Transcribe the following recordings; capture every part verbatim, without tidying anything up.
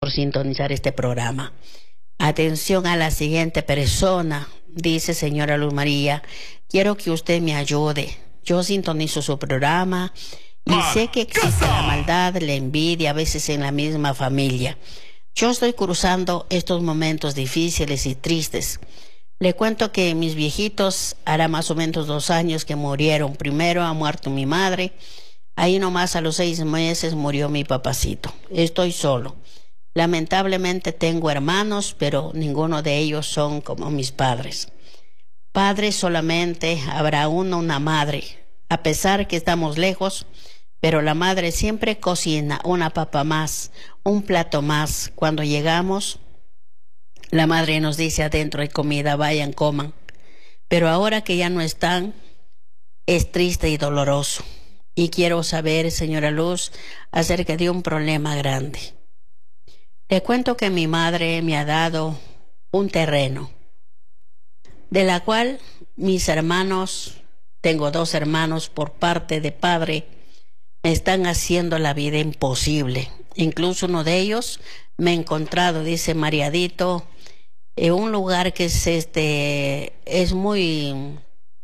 por sintonizar este programa. Atención a la siguiente persona. Dice: señora Luz María, quiero que usted me ayude. Yo sintonizo su programa y sé que existe la maldad, la envidia, a veces en la misma familia. Yo estoy cruzando estos momentos difíciles y tristes. Le cuento que mis viejitos, hará más o menos dos años que murieron. Primero ha muerto mi madre. Ahí nomás a los seis meses murió mi papacito. Estoy solo. Lamentablemente tengo hermanos, pero ninguno de ellos son como mis padres. Padre solamente habrá uno, una madre. A pesar que estamos lejos, pero la madre siempre cocina una papa más, un plato más. Cuando llegamos, la madre nos dice: adentro hay comida, vayan, coman. Pero ahora que ya no están, es triste y doloroso. Y quiero saber, señora Luz, acerca de un problema grande. Le cuento que mi madre me ha dado un terreno, de la cual mis hermanos, tengo dos hermanos por parte de padre, me están haciendo la vida imposible. Incluso uno de ellos me ha encontrado, dice Mariadito, en un lugar que es este es muy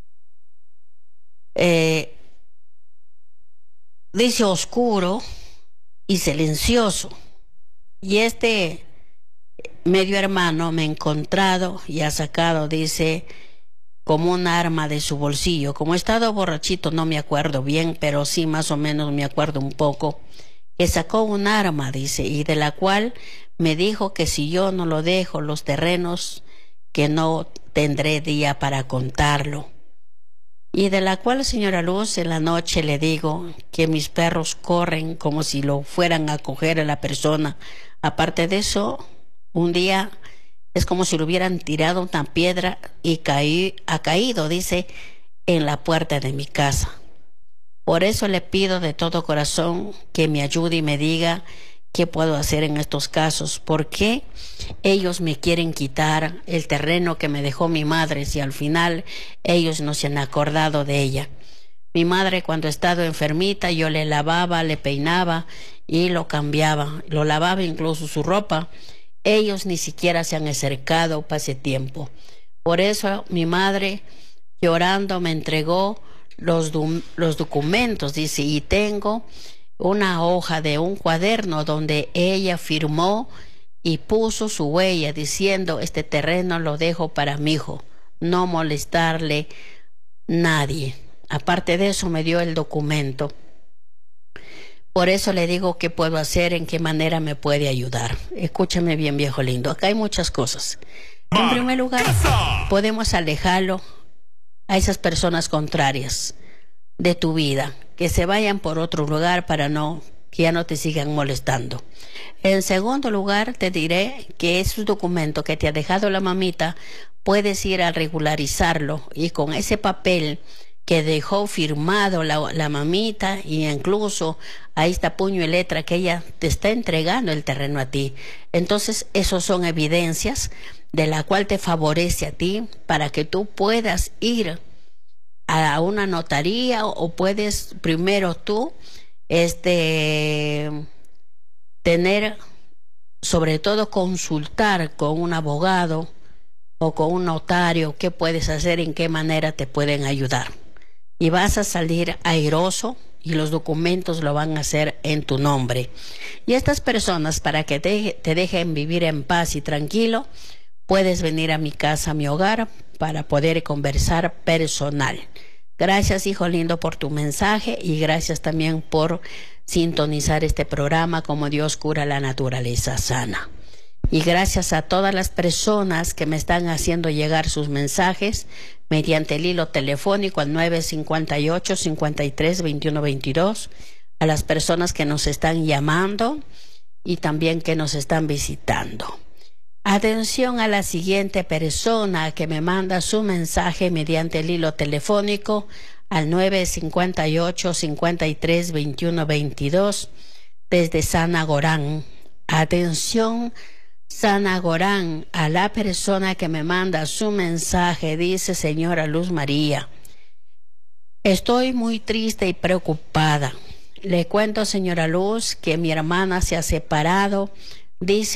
eh, dice oscuro y silencioso. Y este medio hermano me ha encontrado y ha sacado, dice, como un arma de su bolsillo. Como he estado borrachito, no me acuerdo bien, pero sí más o menos me acuerdo un poco, que sacó un arma, dice, y de la cual me dijo que si yo no lo dejo los terrenos, que no tendré día para contarlo. Y de la cual, señora Luz, en la noche le digo que mis perros corren como si lo fueran a coger a la persona. Aparte de eso, un día es como si le hubieran tirado una piedra y caí, ha caído, dice, en la puerta de mi casa. Por eso le pido de todo corazón que me ayude y me diga qué puedo hacer en estos casos. ¿Por qué ellos me quieren quitar el terreno que me dejó mi madre si al final ellos no se han acordado de ella? Mi madre, cuando ha estado enfermita, yo le lavaba, le peinaba y lo cambiaba. Lo lavaba incluso su ropa. Ellos ni siquiera se han acercado para ese tiempo. Por eso mi madre, llorando, me entregó los, los documentos, dice, y tengo una hoja de un cuaderno donde ella firmó y puso su huella diciendo: este terreno lo dejo para mi hijo, no molestarle nadie. Aparte de eso me dio el documento. Por eso le digo qué puedo hacer, en qué manera me puede ayudar. Escúchame bien, viejo lindo, acá hay muchas cosas. En primer lugar, podemos alejarlo a esas personas contrarias de tu vida, que se vayan por otro lugar para no, que ya no te sigan molestando. En segundo lugar, te diré que esos documentos que te ha dejado la mamita, puedes ir a regularizarlo y con ese papel que dejó firmado la, la mamita, y incluso ahí está puño y letra que ella te está entregando el terreno a ti. Entonces, esos son evidencias de la cual te favorece a ti para que tú puedas ir a una notaría, o puedes primero tú este tener, sobre todo consultar con un abogado o con un notario qué puedes hacer, en qué manera te pueden ayudar. Y vas a salir airoso y los documentos lo van a hacer en tu nombre. Y estas personas, para que te, te dejen vivir en paz y tranquilo, puedes venir a mi casa, a mi hogar, para poder conversar personal. Gracias, hijo lindo, por tu mensaje, y gracias también por sintonizar este programa Como Dios Cura la Naturaleza Sana. Y gracias a todas las personas que me están haciendo llegar sus mensajes mediante el hilo telefónico al nueve cinco ocho, cinco tres, veintiuno veintidós, a las personas que nos están llamando y también que nos están visitando. Atención a la siguiente persona que me manda su mensaje mediante el hilo telefónico al nueve cinco ocho, cinco tres, veintiuno veintidós desde Sanagorán. Atención, Sanagorán, a la persona que me manda su mensaje, dice: señora Luz María, estoy muy triste y preocupada. Le cuento, señora Luz, que mi hermana se ha separado, dice